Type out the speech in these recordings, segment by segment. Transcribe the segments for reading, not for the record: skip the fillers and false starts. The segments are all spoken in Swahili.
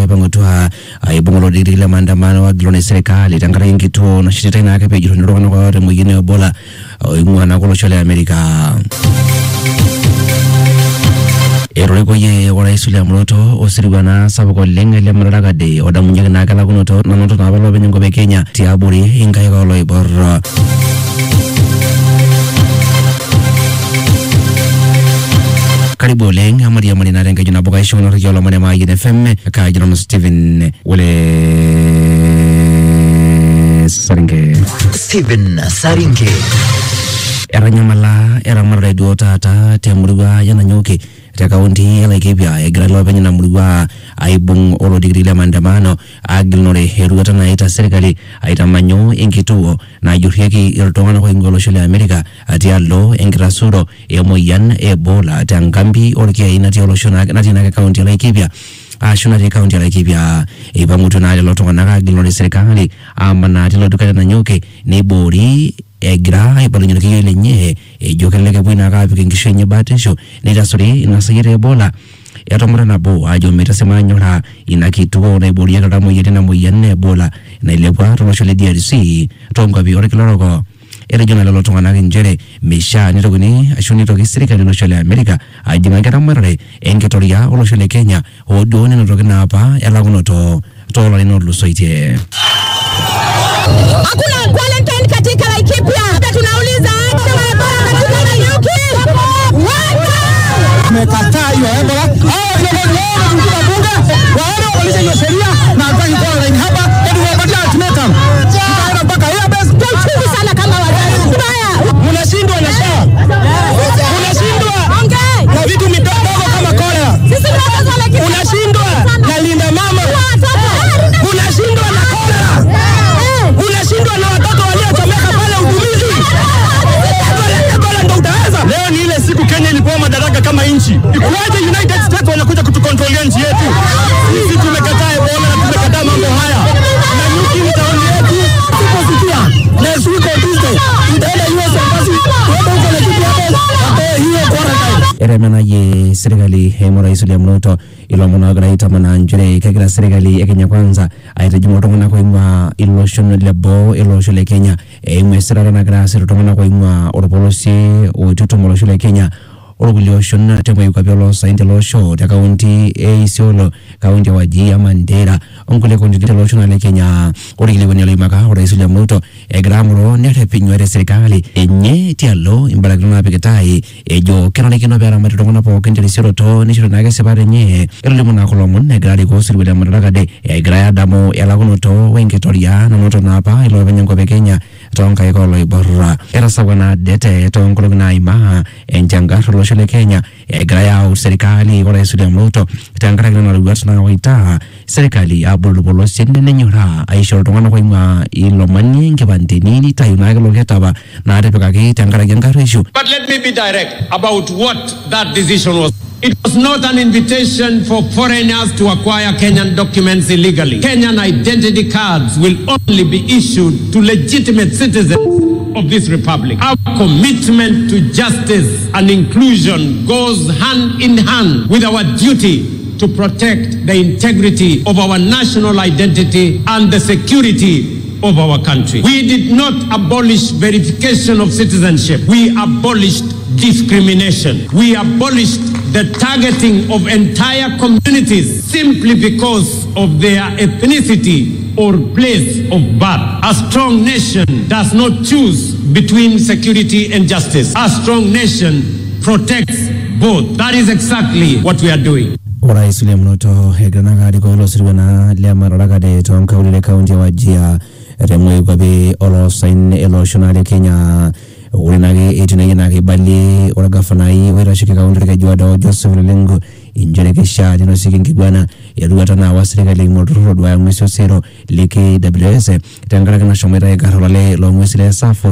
pangotua ibongolo diri maandamano wa glone serikali tangara ingituo na shitita ina kepe jiru nirokana kwa wate mwigine Ebola ingwana kulo shole Amerika. Eroleko ye wala isuli ya mloto osiriwana sabuko lenga ile mradagade oda mnyeke na akala kunoto na noto na wala benyengo be Kenya tiaburi inga yaka olo ibor. Karibu leng amari na renga juna boka isho na rikyo lomane maa yine FM ka jina Steven Saringe era nyamala era marre duota ta temurwa yana nyoke ta kaunti ya Laikipia e gralo penye na murwa aibung olo digri le maandamano agilnore heruata na ita serikali aita manyo inkituo na yuhieki irtongana kwa ingolo shule Amerika ati allo engrasuro emoyan Ebola tangambi orkia inati olo shona nati na kaunti ya Laikipia ashuna de kaunti ya Laikipia ibamutu na lotonga na agilnore serikali amana ati lotukata na nyoke ni bori egra ibalunyo kile nye jokeleke bwina ka bikingishe nye batesho nita sori inasayire Ebola yatomura na bo ajo meta semanyora inakituo na ibori ya kadamu yete na moyane Ebola na ilepwa tonoshole DRC tonga bi orekiloroko era jona lolo tonga na njere mesha nitoguni ashuni toki serikali no shole Amerika ajima kata mare engetoria olo shole Kenya odone no tokena hapa yala kunoto tolo lino lusoite hakuna quarantine katika Laikipia. Tunauliza kama Ebola katika Nanyuki. Mekataa hiyo Ebola. Ndio tunataka bunge waone polisi hiyo sheria na hataki quarantine hapa ndio wapatia ultimatum. Tutaenda mpaka hiyo base. Tunachungu sana kama wazazi. Mbaya. Mnashindwa na shaa. Mnashindwa. Na vitu midogo kama kolera. Sisi tunataka Laikipia. Unashindwa na linda mama. Unashindwa na kolera. Unashindwa na watoto waliochomeka pale utumizi. Ebola ndio utaweza. Leo ni ile siku Kenya ilipewa madaraka kama nchi. Ikuaje United States wanakuja kutukontrolia nchi yetu? Sisi tumekataa Ebola na tumekataa mambo haya. Na nyuki ni taoni yetu. Tuposikia. Next week on Tuesday. Itaenda US Embassy. Tuende huko na kitu hapo. Hiyo quarantine. Era mena ye serikali hemora isuli ya mnoto ilo mwana graita mana njure kakira serikali ya Kenya kwanza aitajumu tongana kwa ima iloshon lebo iloshole Kenya mwesirara na grasa tongana kwa ima oropolosi uitutu molosho Kenya orogulioshon tembo yukapelo sainte losho ta kaunti isiolo kaunti Wajir Mandera onkule konjikita losho na Kenya origili wenye imaka ora isuli ya mnoto gramuro nete pinywere serikali enye tialo imbalagina peketai ejo kenone kino bera matongana po kenjeli siro to nishiro nage sebare nye elo mona kolomon negrali ko sirwele madaragade graya damo yalagono to wengetoria na noto napa ilo benyengo be Kenya tonka ikolo iborra era sawana dete tonkolo na ima enjanga shole Kenya graya serikali ora isuli ya mnoto tangara kino lugat na waita serikali abulubolo sende nyora aisho tongana kwa ima ilo manye ngebandenini tayunage loketaba na atepeka ki tangara gengarishu. But let me be direct about what that decision was. It was not an invitation for foreigners to acquire Kenyan documents illegally. Kenyan identity cards will only be issued to legitimate citizens of this republic. Our commitment to justice and inclusion goes hand in hand with our duty to protect the integrity of our national identity and the security of our country. We did not abolish verification of citizenship. We abolished discrimination. We abolished the targeting of entire communities simply because of their ethnicity or place of birth. A strong nation does not choose between security and justice. A strong nation protects both. That is exactly what we are doing. Ora isule mnoto hegrana gadi ko lo sirwana le mararaga de tonka ulile kaunti ya Wajir remwe kwabe olo sain elo shonale Kenya ulinage etinage nage bali ora gafanai wera shike kaunti ka juada Joseph Lengo injere kesha dino sikingi bwana yaruata na wasirikali modoro dwa mweso sero leke WS tangara kana shomera ya garolale lo mwesile safu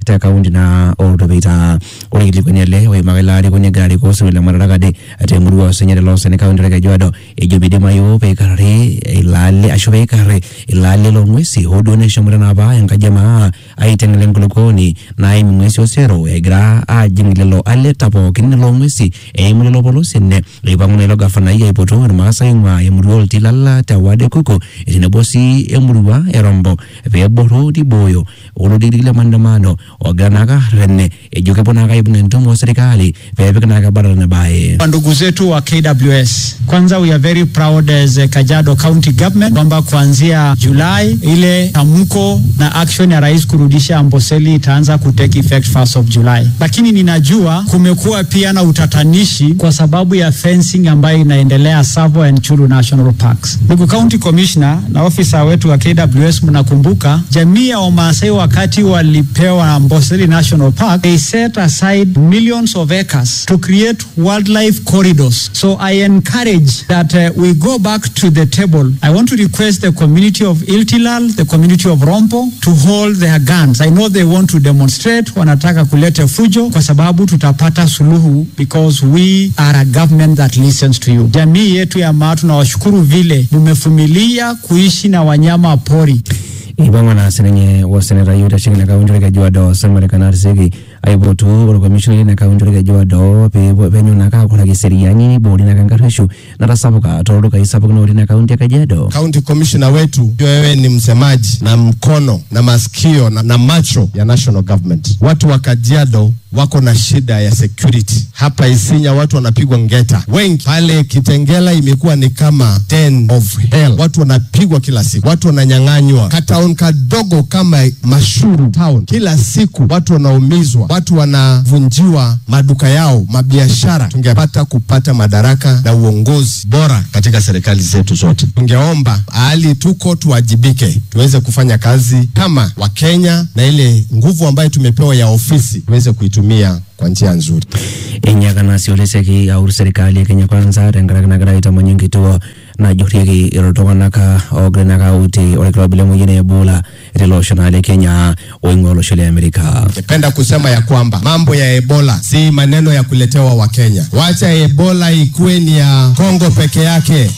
ta kaunti na Oltopita origili kwenye leo imagelari kwenye gari koso la Maragadé ate murua senyere lo sene kaunti ya Kajiado ejobide mayo pe kare ilale ashobe kare ilale lo mwesi odone shomura na ba yanga jamaa aitengele ngulukoni na imi mwesi osero egra ajingile lo ale tapo kinne lo mwesi emule lo polosene ibangune lo gafana ya ipoto na masa yuma emurua tilala tawade kuko etine bosi emurua erombo pe boro di boyo olodigile mandamano oganaga rene ejuke ponaka ibune ntomo serikali pe bekanaga barana bae. Ndugu zetu wa KWS, kwanza we are very proud as Kajiado County Government kwamba kuanzia Julai ile tamko na action ya rais kurudisha Amboseli itaanza kutake effect 1st of July. Lakini ninajua kumekuwa pia na utatanishi kwa sababu ya fencing ambayo inaendelea Tsavo and Chulu National Parks. Ndugu County Commissioner na officer wetu wa KWS, mnakumbuka jamii ya Wamasai wakati walipewa Amboseli National Park, they set aside millions of acres to create wildlife corridors. So I encourage that we go back to the table. I want to request the community of Iltilal, the community of Rompo to hold their guns. I know they want to demonstrate, wanataka kulete fujo kwa sababu tutapata suluhu because we are a government that listens to you. Jamii yetu ya Maa tunawashukuru vile mumevumilia kuishi na wanyama pori. Ibangwana senenye wa senera yuta shingina kaunti ya Kajiado samare kanarsegi aibotu boro commissioner na kaunti ya Kajiado pe benyo naka kola giseria nyini bodi na kangareshu na tasabuka toroka isabuka no na kaunti ya Kajiado. County commissioner wetu wewe ni msemaji na mkono na masikio na macho ya national government. Watu wa Kajiado wako na shida ya security. Hapa Isinya watu wanapigwa ngeta. Wengi pale Kitengela imekuwa ni kama den of hell. Watu wanapigwa kila siku. Watu wananyang'anywa. Kataon kadogo kama Mashuru town. Kila siku watu wanaumizwa. Watu wanavunjiwa maduka yao, mabiashara. Tungepata kupata madaraka na uongozi bora katika serikali zetu zote. Tungeomba ahali tuko tuwajibike. Tuweze kufanya kazi kama Wakenya na ile nguvu ambayo tumepewa ya ofisi tuweze kuitumia kwa njia nzuri. Enyagana sioleseki au serikali ya Kenya Kwanza tengaragana itamanyo kituo na jurieki irotokanaka ogrenaka uti oreklobile mwingine Ebola relotionale Kenya oingolo shule Amerika. Napenda kusema ya kwamba mambo ya Ebola si maneno ya kuletewa wa Kenya. Wacha Ebola ikuwe ni ya Kongo peke yake.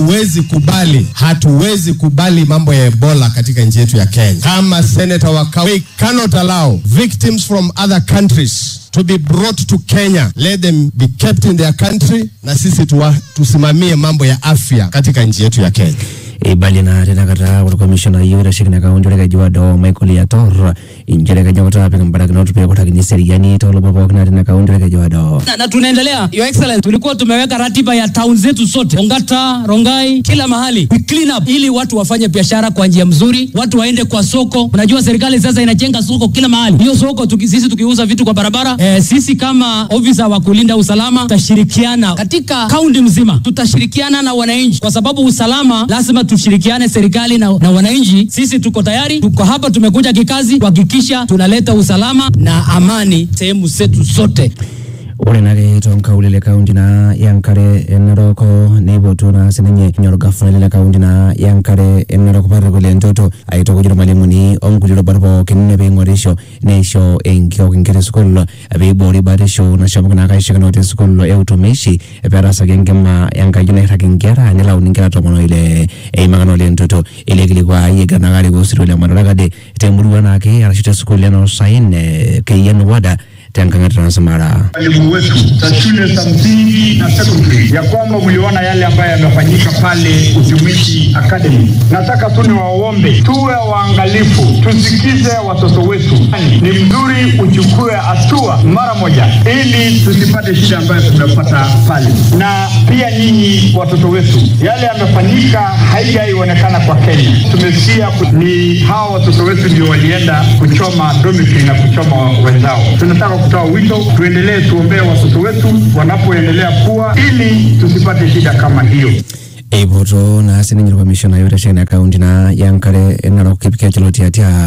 Hatuwezi kubali mambo ya Ebola katika nchi yetu ya Kenya. Kama senator wa we cannot allow victims from other countries to be brought to Kenya. Let them be kept in their country na sisi tusimamie mambo ya afya katika nchi yetu ya Kenya. Ibali na tena kata wa commissioner yura shikina kaunti ya Kajiado Michael Yator injere Kajiado peka mbaraka na tupe kota kiniseri yani tolo baba kuna tena kaunti ya Kajiado. Na tunaendelea, your excellence, tulikuwa tumeweka ratiba ya town zetu sote, Ongata, Rongai, kila mahali. We clean up ili watu wafanye biashara kwa njia mzuri, watu waende kwa soko. Unajua serikali sasa inajenga soko kila mahali. Hiyo soko sisi tukiuza vitu kwa barabara, sisi kama officer wa kulinda usalama tutashirikiana katika kaunti mzima. Tutashirikiana na wananchi kwa sababu usalama lazima tushirikiane serikali na wananchi. Sisi tuko tayari, tuko hapa, tumekuja kikazi kuhakikisha tunaleta usalama na amani sehemu zetu zote. Orenage tonka ulele kaunti na Yankare enaroko nebo tuna senenye nyoroga fulele kaunti na Yankare enaroko para kule ntoto aitoko jiro mwalimu ni omkujiro barbo kinne bengwarisho neisho enkyo kinkere skolo abe bori barisho na shabuka na kaisha kanote skolo ya utumishi eperasa gengema yankajina hakingera nila uninkera tomono ile magano le ntoto ile kilikwa yega na gari gosiro le maragade temburuwa na ke arashita skolo no sign keyen wada Tenganga Transmara. Walimu wetu za shule za msingi na secondary ya kwamba mliona yale ambayo yamefanyika pale Utumishi Academy. Nataka tu niwaombe tuwe waangalifu, tusikize watoto wetu. Ni mzuri uchukue hatua mara moja ili tusipate shida ambayo tumepata pale. Na pia nyinyi watoto wetu, yale yamefanyika haijaonekana kwa Kenya. Tumesikia ni hawa watoto wetu ndio walienda kuchoma dormitory na kuchoma wenzao. Tunataka kutoa wito, tuendelee tuombee watoto wetu wanapoendelea kuwa ili tusipate shida kama hiyo. Eboto na senenye commissioner yote shina kaunti na Yankare enaro kipike chaloti atia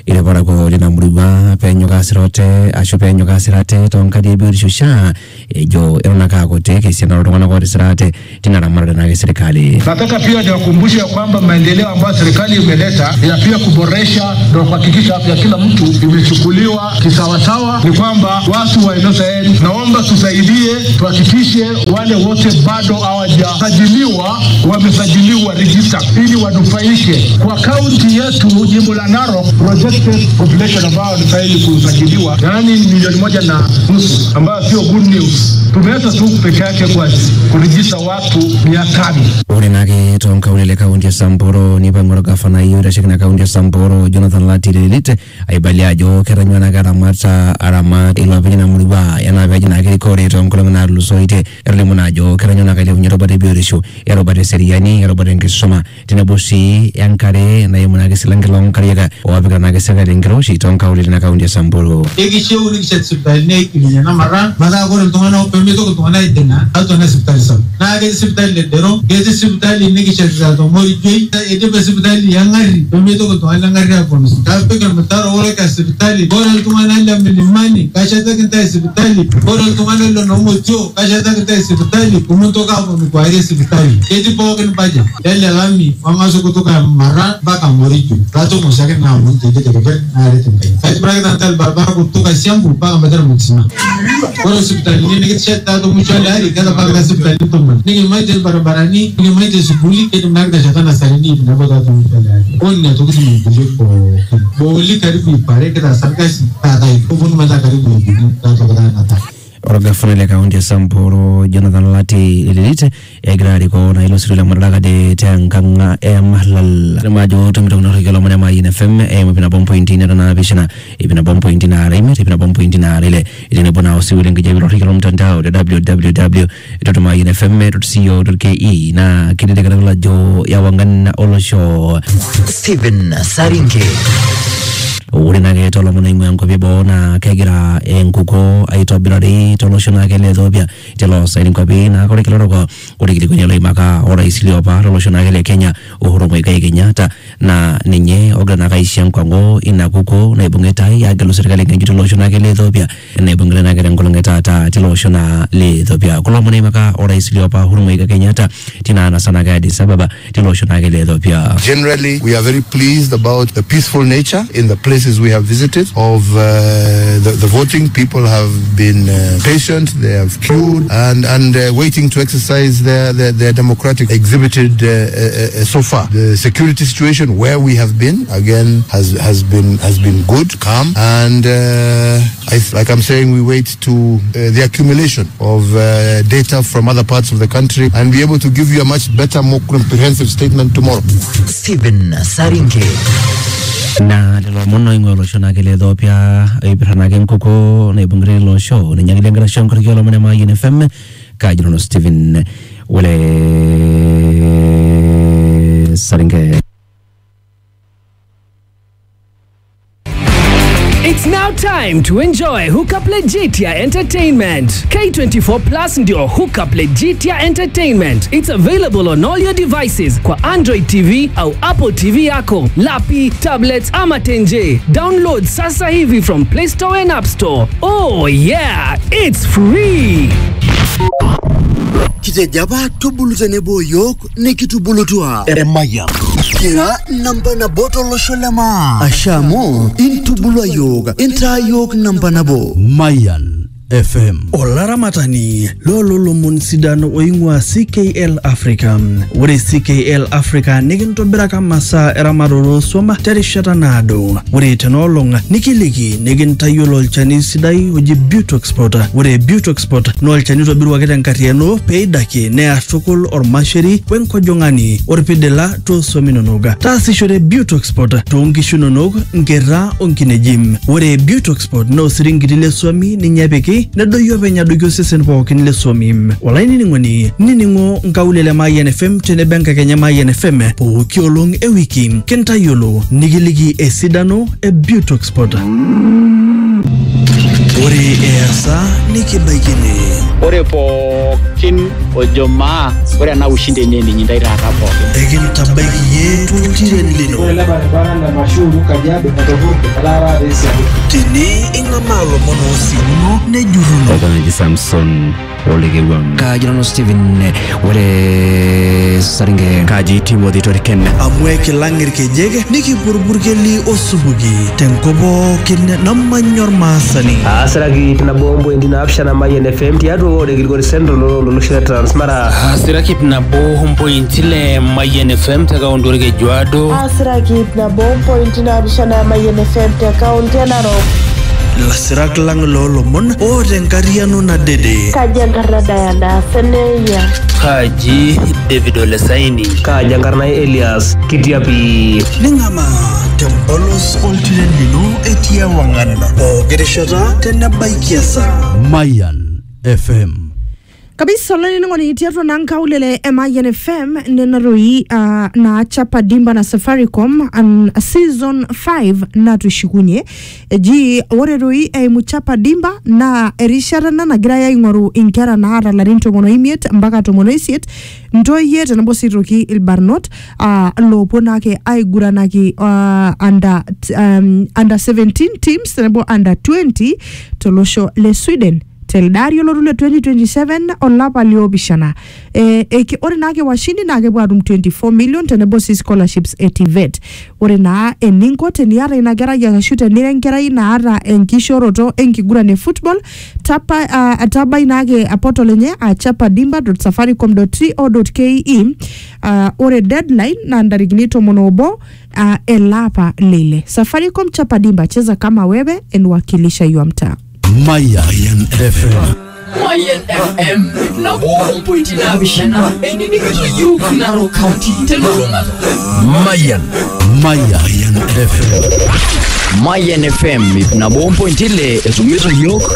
ile bara ko lina muriwa penyo kasirote asho penyo kasirate tonkadi biotisho sha ejo eronaka kote kisiana rotongana kwa risirate tina ramara na serikali. Nataka pia niwakumbushe kwamba maendeleo ambayo serikali imeleta ya pia kuboresha na kuhakikisha afya kila mtu imechukuliwa kisawasawa. Ni kwamba watu wa NSSF naomba tusaidie, tuhakikishe wale wote bado hawajasajiliwa wamesajiliwa register ili wanufaike. Kwa kaunti yetu jimbo la Narok projected population ambao wanastahili kusajiliwa yani 1.5 milioni ambayo sio good news. Tumeweza tu peke yake kwa kurejista watu 500. Urinage tonka ulele kaunti ya Samburu ni pangoro gafana yura shikina kaunti ya Samburu Jonathan Latirelite aibaliajo keranywa na garamata aramat ilo pejina muriba yana pejina kikore tonkola na lusoite erle munajo keranywa na kale unyoro bade biorisho ero bade seriani ero bade nkisoma tinabosi yankare na yemuna kisilangilong kariega wabika na kisaka dengroshi tonka ulele na kaunti ya Samburu egisho uni kisetsiptali ne kilinyana mara mada gore tongana opemito ko tongana idena atona siptali sam na ge siptali le dero ge siptali ne kishetsa to morijoi ede siptali yangari opemito ko tongana ngari akono kape ka mtaro wala ka sipitali gore tongana la milimani kashata kinta sipitali gore tongana lo nomotio kashata kinta sipitali kumunto ka ko kwa ile sipitali ede bogen baje dele lami famaso kutoka mara baka morijoi rato mosake na munte de ke na rete kai braga tal barbara kutoka siambu baka madara mutsima gore sipitali ne kishetsa to muchalari kada baka sipitali to ni maite barabarani ni maite sibuli ke mnagda shatana salini na boda to muchalari onne to kusimu ko boli karibu pare kada sarkasi tagai kubun mata karibu ta to kada nata Oroga funele kaunti ya Samburu Jonathan Latirelite egrari ko na ilo sirila maralaga de tanganga mahlal majo tumito na rigelo mwana ma INFM mapina bompo intina na bishana ibina bompo intina rime ibina bompo intina rile idine bona usiwile ngejabilo rigelo mtandao www.mainfm.co.ke na kidede kadala jo ya wangan olosho Stephen Saringe Urinage tolo muna ingu yanko bibo na kegira enkuko aito birari tolo shona kele dhobia telo saini kwa bi na kore kilo roko urikili kwenye loimaka ora isilio pa tolo shona kele Kenya Uhuru Muigai Kenyatta na ninye ogra na kaishi yanko ina kuko na ibungetai ya gelo serikali kenju tolo shona kele dhobia na ibungele na kere ngulungeta ta telo shona le dhobia kulo muna imaka ora isilio pa Uhuru Muigai Kenyatta tina na sana gadi sababa telo shona kele dhobia. Generally, we are very pleased about the peaceful nature in the places we have visited of the voting. People have been patient, they have queued and waiting to exercise their democratic exhibited so far. The security situation where we have been again has been good, calm, and like I'm saying, we wait to the accumulation of data from other parts of the country and be able to give you a much better, more comprehensive statement tomorrow. Stephen Saringe na lelo mono ingo lo shona kele dopia ibirana gen kuko na ibungre lo show na nyangile ngara show ngara kilo mwana ma INFM ka jino Stephen wale Saringe. It's now time to enjoy Hookup Legitia Entertainment. K24 Plus ndio Hookup Legitia Entertainment. It's available on all your devices kwa Android TV au Apple TV yako, lapi, tablets ama tenje. Download sasa hivi from Play Store and App Store. Oh yeah, it's free. Kitejaba tubulutene boyok ne kitubulutua Maya kira namba na botolo sholema ashamo intubulwa yoga inta yok namba na bo Mayan FM. Olara matani lolo munsidano oingwa CKL Africa. Wore CKL Africa niginto biraka masa eramaroro soma terishata nado. Wore tenolong nikiliki niginta yolol chani sidai oji beauty export. Wore beauty export nol chani to birwa keten katieno peidake ne artukul or masheri wenko jongani or pedela to sominonoga. Tasi shore beauty export to ongishunonog ngera onkinejim. Wore beauty export no siringitile swami ninyabeke na doyo venya doyo sesen po kinile somim walaini ningoni niningo ngawulele ma INFM tene benka Kenya ma INFM po kiolong e wiki kenta yolo nigiligi e sidano e beauty export. ore easa nikibaikini. Ore pookin ojomaa ore ena ushindi nini nyindai taata pookin. Ekintabaiki tultiren lino. Ore barabara na mashuru Kajiado Katogorko Kalara Resi. Tini ing'amaa lomon oosimuno nejuruno. Okanji Samson Olegewang. Kajirano Steven ore Saringe. Kaji Timothy Toriken. Amwe kilang'ir kejek nikipurpurkeli osupuki tenkop pookin namanyor maasani. Asiraki nabo indi naapishana Mayian FM tiatua ore Kilgore Central lolosho le Transmara. Asiraki nabo ile Mayian FM te kaunti orkejuado. Asiraki nabo naapishana Mayian FM te kaunti ya Narok. Lasirak lang lolomon oota enkariano nadede. Kaji enkarna Diana Seneya. Kaji David Olesaini. Kaji enkarna Elias Kitiapi. Ning'amaa tempolos oltiren lino etii ewang'an. Pooki rishata tenebaiki esaa. Mayan FM. Kabisa lani ngoni tiatua na nkaulele Mayan FM nenaroi na chapa dimba na Safaricom season 5 na tushikunye ji oreroi muchapa dimba na erishara na nagraya ingoru inkera na ara larinto mono imiet mpaka tomono isiet ntoye tenabositoki ilbarnot lopo nake aigura naki under 17 teams tenabo under 20 tolosho le Sweden Teldario lorule 2027 olapa liobishana. Ore nake washindi nake bwadum 24 million tenebo scholarships etivet. Ore na eninko teniara inagera ya shute nirengera inaara enkishoroto enkigurane football taba inage apotolenye chapadimba.safaricom.co.ke ore deadline na ndariginito monobo elapa lile. Safaricom chapadimba cheza kama wewe enwakilisha yuamta. Mayan FM. Mayan FM na bompointi na bishana eni nikito yuk Narok County telurunga. Mayan FM. Mayan FM na bompointi le esumizo yuk